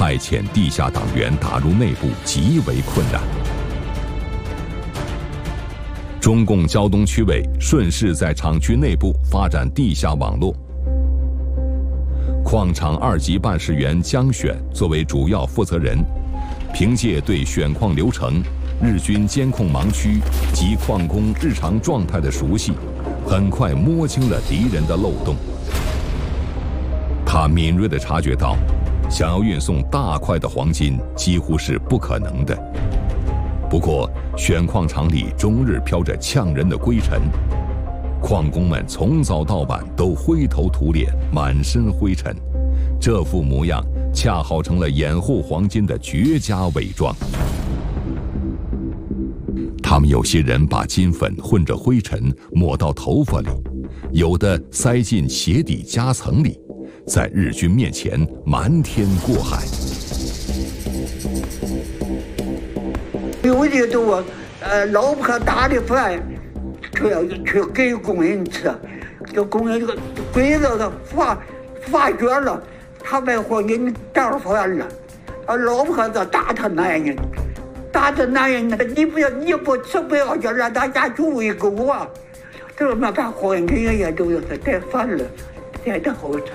派遣地下党员打入内部极为困难。中共胶东区委顺势在厂区内部发展地下网络。矿场2级办事员江选作为主要负责人，凭借对选矿流程、日军监控盲区及矿工日常状态的熟悉，很快摸清了敌人的漏洞。他敏锐地察觉到，想要运送大块的黄金几乎是不可能的。不过，选矿场里终日飘着呛人的灰尘，矿工们从早到晚都灰头土脸，满身灰尘，这副模样恰好成了掩护黄金的绝佳伪装。他们有些人把金粉混着灰尘抹到头发里，有的塞进鞋底夹层里，在日军面前瞒天过海。 有的都老婆打的饭，去给工人吃，这工人鬼子他发觉了，他把黄金找出来了，老婆子打他男人，你不吃不要紧，让大家煮一狗啊！这么把黄金也都是带饭了，带的好吃。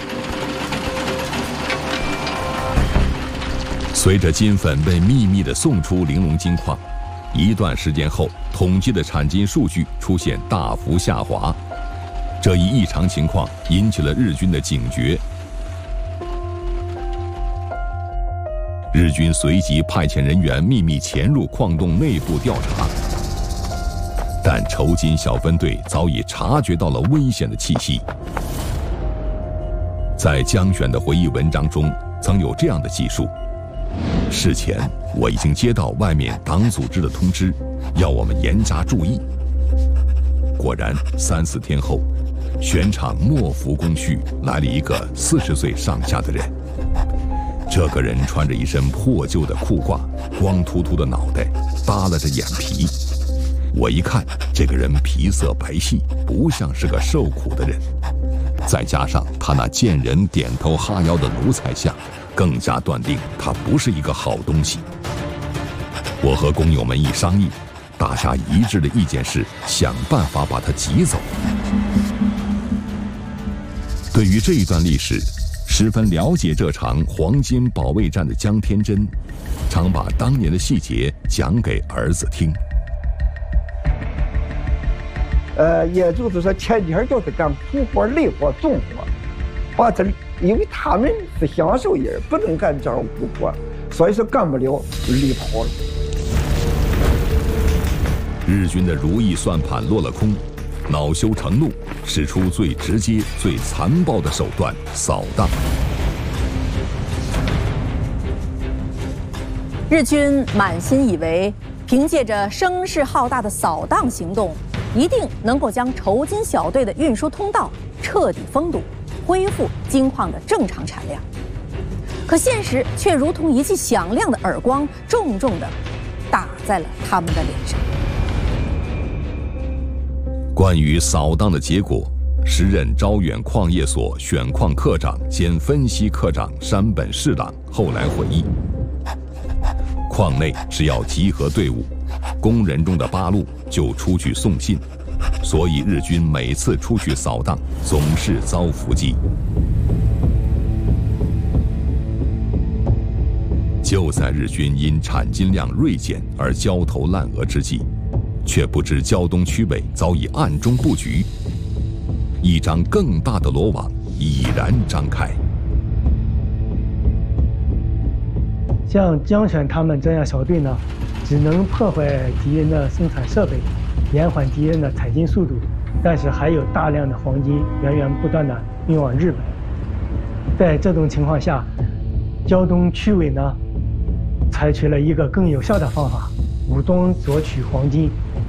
随着金粉被秘密地送出玲珑金矿，一段时间后，统计的产金数据出现大幅下滑。这一异常情况引起了日军的警觉。日军随即派遣人员秘密潜入矿洞内部调查，但筹金小分队早已察觉到了危险的气息。在江选的回忆文章中，曾有这样的记述。事前我已经接到外面党组织的通知，要我们严加注意。果然3、4天后，选场莫服工序来了一个40岁上下的人。这个人穿着一身破旧的裤褂，光秃秃的脑袋，耷拉着眼皮。我一看，这个人皮色白皙，不像是个受苦的人。再加上他那见人点头哈腰的奴才相，更加断定他不是一个好东西。我和工友们一商议，大家一致的意见是想办法把他挤走。对于这一段历史，十分了解这场黄金保卫战的江天真，常把当年的细节讲给儿子听。 也就是说前天就是干苦活、累活、重活，把这因为他们是享受人，不能干这种苦活，所以说干不了，离跑了。 日军的如意算盘落了空，恼羞成怒，使出最直接、最残暴的手段——扫荡。 日军满心以为，凭借着声势浩大的扫荡行动，一定能够将筹金小队的运输通道彻底封堵，恢复金矿的正常产量。可现实却如同一记响亮的耳光，重重地打在了他们的脸上。 关于扫荡的结果，时任招远矿业所选矿科长兼分析科长山本侍郎后来回忆，矿内只要集合队伍，工人中的八路就出去送信，所以日军每次出去扫荡总是遭伏击。就在日军因产金量锐减而焦头烂额之际，却不知胶东区委早已暗中布局，一张更大的罗网已然张开。 像江选他们这样小队呢，只能破坏敌人的生产设备，延缓敌人的采金速度，但是还有大量的黄金源源不断的运往日本。在这种情况下，胶东区委呢，采取了一个更有效的方法，武装夺取黄金。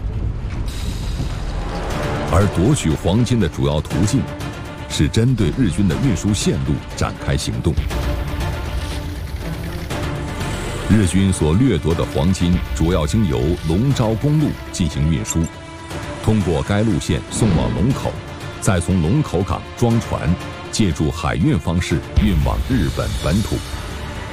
而夺取黄金的主要途径，是针对日军的运输线路展开行动。日军所掠夺的黄金主要经由龙昭公路进行运输，通过该路线送往龙口，再从龙口港装船，借助海运方式运往日本本土。